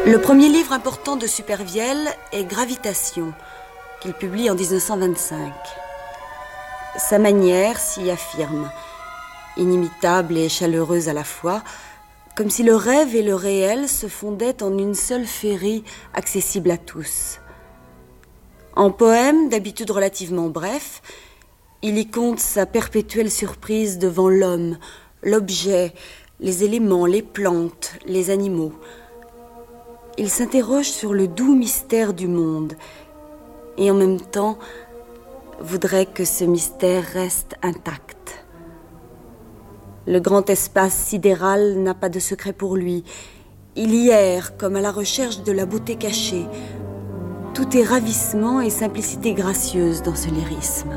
Le premier livre important de Supervielle est Gravitation, qu'il publie en 1925. Sa manière s'y affirme, inimitable et chaleureuse à la fois, comme si le rêve et le réel se fondaient en une seule féerie accessible à tous. En poème, d'habitude relativement bref, il y conte sa perpétuelle surprise devant l'homme, l'objet, les éléments, les plantes, les animaux. Il s'interroge sur le doux mystère du monde et en même temps voudrait que ce mystère reste intact. Le grand espace sidéral n'a pas de secret pour lui. Il y erre comme à la recherche de la beauté cachée. Tout est ravissement et simplicité gracieuse dans ce lyrisme.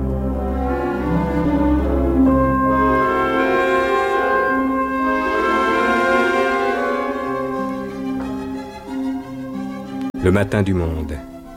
Le matin du monde.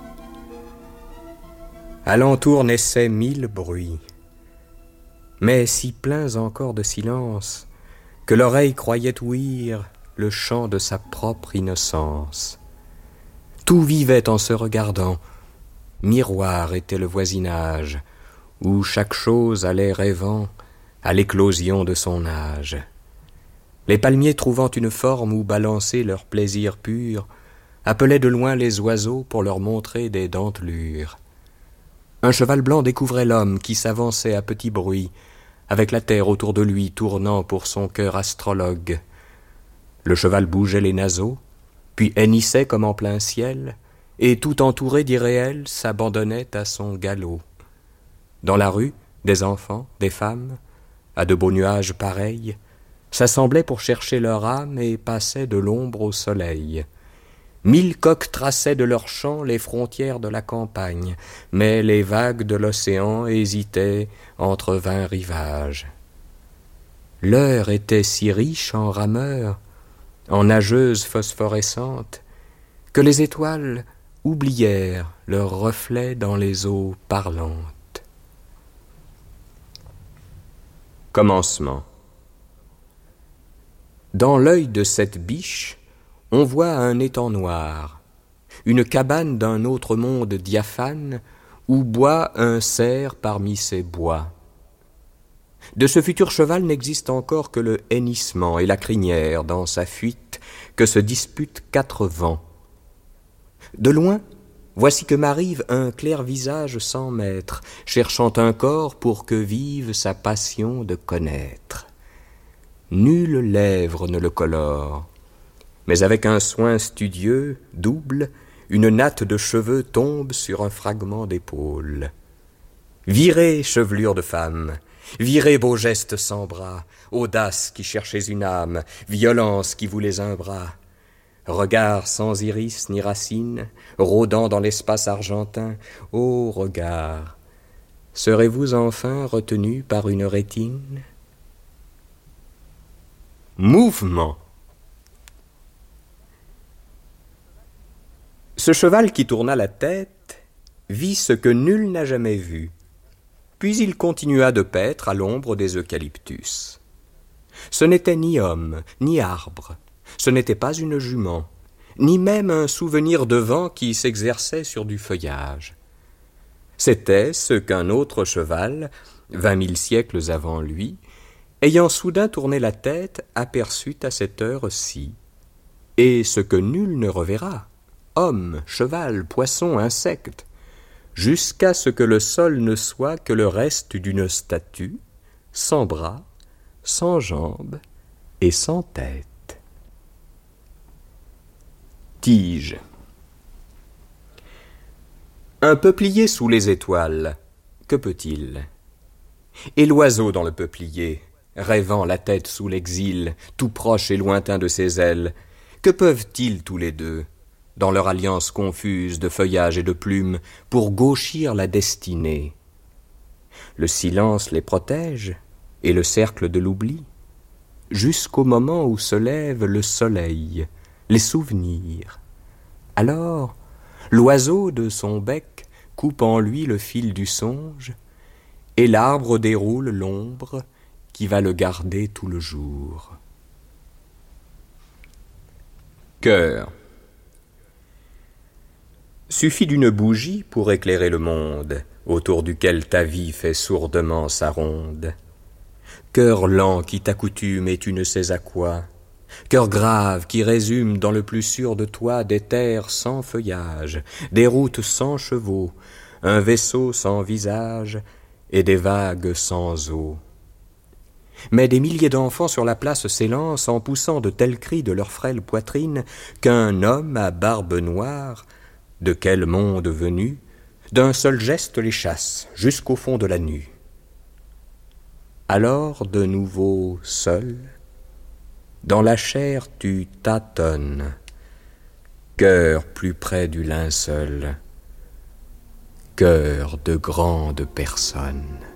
Alentour naissaient 1000 bruits, mais si pleins encore de silence que l'oreille croyait ouïr le chant de sa propre innocence. Tout vivait en se regardant, miroir était le voisinage, où chaque chose allait rêvant à l'éclosion de son âge. Les palmiers trouvant une forme où balancer leur plaisir pur, appelaient de loin les oiseaux pour leur montrer des dentelures. Un cheval blanc découvrait l'homme qui s'avançait à petit bruit, avec la terre autour de lui tournant pour son cœur astrologue. Le cheval bougeait les naseaux, puis hennissait comme en plein ciel, et tout entouré d'irréel s'abandonnait à son galop. Dans la rue, des enfants, des femmes, à de beaux nuages pareils, s'assemblaient pour chercher leur âme et passaient de l'ombre au soleil. 1000 coqs traçaient de leurs chants les frontières de la campagne, mais les vagues de l'océan hésitaient entre 20 rivages. L'heure était si riche en rameurs, en nageuses phosphorescentes, que les étoiles oublièrent leurs reflets dans les eaux parlantes. Commencement. Dans l'œil de cette biche, on voit un étang noir, une cabane d'un autre monde diaphane où boit un cerf parmi ses bois. De ce futur cheval n'existe encore que le hennissement et la crinière dans sa fuite que se disputent 4 vents. De loin, voici que m'arrive un clair visage sans maître, cherchant un corps pour que vive sa passion de connaître. Nulle lèvre ne le colore, mais avec un soin studieux, double, une natte de cheveux tombe sur un fragment d'épaule. Virez, chevelure de femme, virez beaux gestes sans bras, audace qui cherchez une âme, violence qui voulez un bras. Regard sans iris ni racine, rôdant dans l'espace argentin, ô regard, serez-vous enfin retenu par une rétine? Mouvement. Ce cheval qui tourna la tête vit ce que nul n'a jamais vu, puis il continua de paître à l'ombre des eucalyptus. Ce n'était ni homme, ni arbre, ce n'était pas une jument, ni même un souvenir de vent qui s'exerçait sur du feuillage. C'était ce qu'un autre cheval, 20 000 siècles avant lui, ayant soudain tourné la tête, aperçut à cette heure-ci, et ce que nul ne reverra, homme, cheval, poisson, insecte, jusqu'à ce que le sol ne soit que le reste d'une statue, sans bras, sans jambes et sans tête. Tige. Un peuplier sous les étoiles, que peut-il? Et l'oiseau dans le peuplier, rêvant la tête sous l'exil, tout proche et lointain de ses ailes, que peuvent-ils tous les deux, dans leur alliance confuse de feuillage et de plumes, pour gauchir la destinée? Le silence les protège, et le cercle de l'oubli, jusqu'au moment où se lève le soleil, les souvenirs. Alors, l'oiseau de son bec coupe en lui le fil du songe, et l'arbre déroule l'ombre qui va le garder tout le jour. Cœur. Suffit d'une bougie pour éclairer le monde, autour duquel ta vie fait sourdement sa ronde. Cœur lent qui t'accoutume et tu ne sais à quoi, cœur grave qui résume dans le plus sûr de toi des terres sans feuillage, des routes sans chevaux, un vaisseau sans visage et des vagues sans eau. Mais des milliers d'enfants sur la place s'élancent en poussant de tels cris de leur frêle poitrine qu'un homme à barbe noire, de quel monde venu, d'un seul geste les chasse jusqu'au fond de la nue. Alors de nouveau seul, dans la chair tu tâtonnes, cœur plus près du linceul, cœur de grande personne.